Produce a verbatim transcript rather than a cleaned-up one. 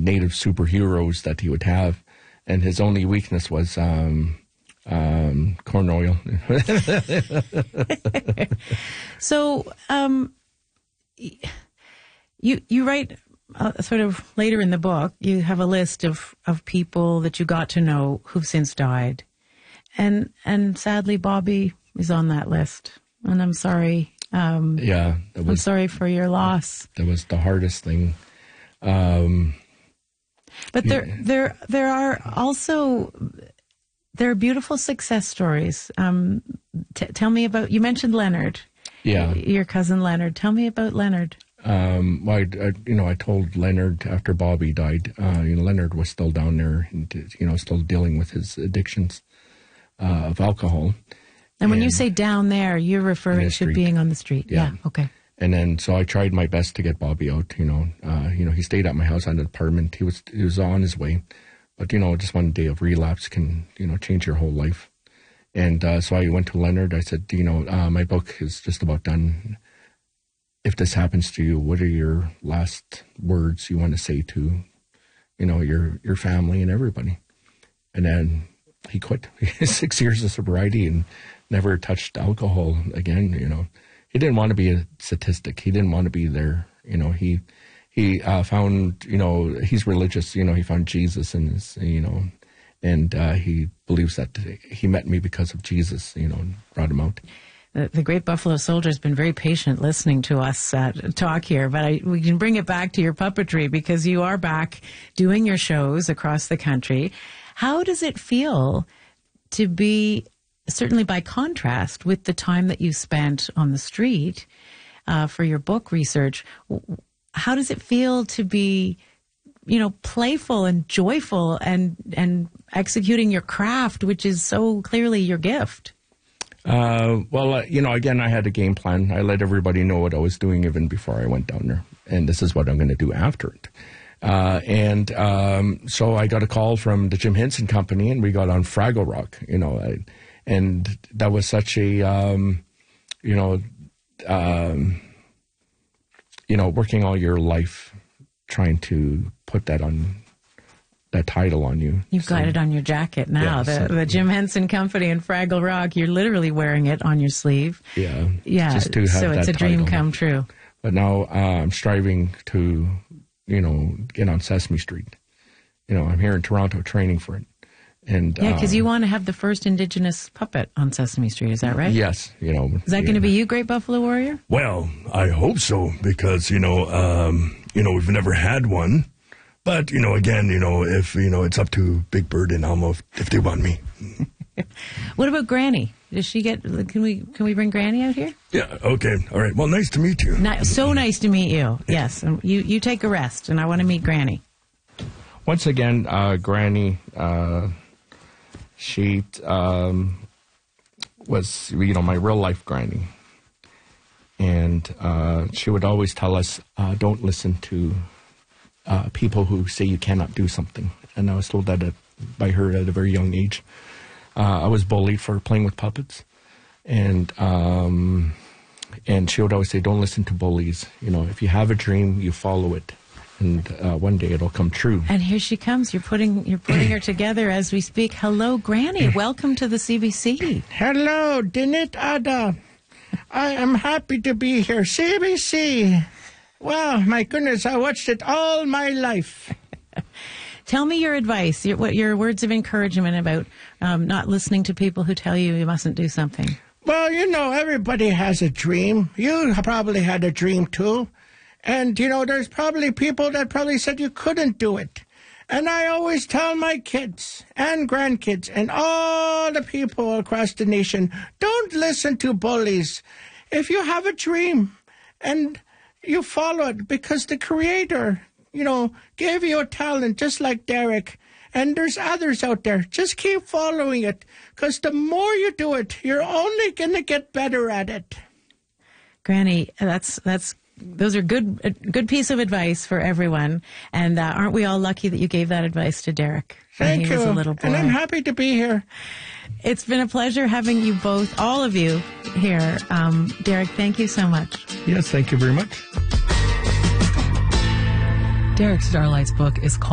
native superheroes that he would have, and his only weakness was um, um, corn oil. So, um, you you write uh, sort of later in the book, you have a list of, of people that you got to know who've since died. And and sadly, Bobby is on that list. And I'm sorry. Um, yeah. That was, I'm sorry for your loss. That was the hardest thing. Um, but there, yeah. there, there are also, there are beautiful success stories. Um, t- tell me about, you mentioned Leonard. Yeah. Your cousin Leonard. Tell me about Leonard. Um, well, I, I, you know, I told Leonard after Bobby died, uh, you know, Leonard was still down there and, you know, still dealing with his addictions, uh, of alcohol. And when and you say down there, you're referring to street. being on the street. Yeah. yeah. Okay. And then, so I tried my best to get Bobby out, you know, uh, you know, he stayed at my house on an apartment. He was, he was on his way, but, you know, just one day of relapse can, you know, change your whole life. And, uh, so I went to Leonard. I said, you know, uh, my book is just about done. If this happens to you, what are your last words you want to say to, you know, your, your family and everybody? And then he quit. Six years of sobriety and never touched alcohol again. You know, he didn't want to be a statistic. He didn't want to be there. You know, he, he, uh, found, you know, he's religious, you know, he found Jesus in his, you know, and, uh, he believes that he met me because of Jesus, you know, and brought him out. The, the great Buffalo Soldier has been very patient listening to us uh, talk here, but I, we can bring it back to your puppetry because you are back doing your shows across the country. How does it feel to be, certainly by contrast with the time that you spent on the street uh, for your book research, how does it feel to be, you know, playful and joyful and, and executing your craft, which is so clearly your gift? Uh, well, uh, you know, again, I had a game plan. I let everybody know what I was doing even before I went down there. And this is what I'm going to do after it. Uh, and um, so I got a call from the Jim Henson Company, and we got on Fraggle Rock, you know. I, and that was such a, um, you know, um, you know, working all your life trying to put that on, that title on you. You've so, got it on your jacket now. Yeah, the, so, the Jim Henson Company and Fraggle Rock, you're literally wearing it on your sleeve. Yeah. Yeah. Just to have so it's that a dream title. come true. But now uh, I'm striving to, you know, get on Sesame Street. You know, I'm here in Toronto training for it. And yeah, because uh, you want to have the first Indigenous puppet on Sesame Street, is that right? Yes. You know. Is that yeah. going to be you, Great Buffalo Warrior? Well, I hope so, because, you know, um, you know, we've never had one. But, you know, again, you know, if, you know, it's up to Big Bird and Alma if, if they want me. What about Granny? Does she get, can we can we bring Granny out here? Yeah, okay. All right. Well, nice to meet you. Ni- so nice to meet you. Yes. And you, you take a rest, and I want to meet Granny. Once again, uh, Granny, uh, she um, was, you know, my real-life Granny. And uh, she would always tell us, uh, don't listen to uh, people who say you cannot do something. And I was told that at, by her at a very young age. Uh, I was bullied for playing with puppets. And um, and she would always say, don't listen to bullies. You know, if you have a dream, you follow it. And uh, one day it'll come true. And here she comes. You're putting you're putting her together as we speak. Hello, Granny. Welcome to the C B C. Hello, Dinit Ada. I am happy to be here. C B C. Well, my goodness, I watched it all my life. Tell me your advice, your, what your words of encouragement about um, not listening to people who tell you you mustn't do something. Well, you know, everybody has a dream. You probably had a dream, too. And, you know, there's probably people that probably said you couldn't do it. And I always tell my kids and grandkids and all the people across the nation, don't listen to bullies. If you have a dream and you follow it, because the Creator, you know, gave you a talent just like Derek. And there's others out there. Just keep following it, because the more you do it, you're only going to get better at it. Granny, that's that's those are good a good piece of advice for everyone. And uh, aren't we all lucky that you gave that advice to Derek when Thank he you. was a little boy? And I'm happy to be here. It's been a pleasure having you both, all of you, here. Um, Derek, thank you so much. Yes, thank you very much. Derek Starlight's book is called